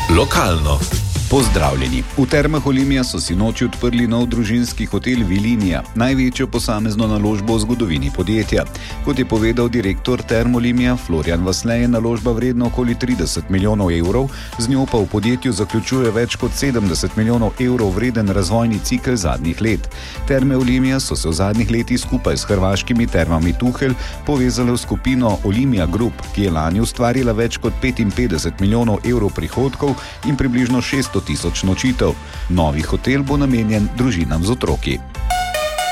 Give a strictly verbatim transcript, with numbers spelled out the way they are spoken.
Lokalno. Pozdravljeni. V Termah Olimia so si noči odprli nov družinski hotel Vilinija, največjo posamezno naložbo v zgodovini podjetja. Kot je povedal direktor Term Olimia Florjan Vasle, je naložba vredna okoli trideset milijonov evrov, z njo pa v podjetju zaključuje več kot sedemdeset milijonov evrov vreden razvojni cikel zadnjih let. Terme Olimia so se v zadnjih letih skupaj s hrvaškimi termami Tuhelj povezale v skupino Olimia Group, ki je lani ustvarila več kot petinpetdeset milijonov evrov prihodkov in približno šeststo tisoč nočitev. Novi hotel bo namenjen družinam z otroki.